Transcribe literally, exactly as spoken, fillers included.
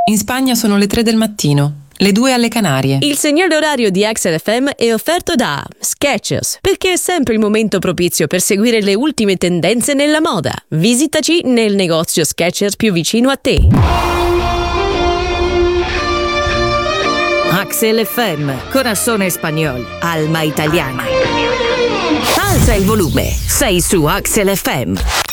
In Spagna sono le tre del mattino, le due alle Canarie. Il segnale orario di Axel F M è offerto da Skechers, perché è sempre il momento propizio per seguire le ultime tendenze nella moda. Visitaci nel negozio Skechers più vicino a te. Axel F M, corazón español, alma italiana. Alza il volume, sei su Axel F M.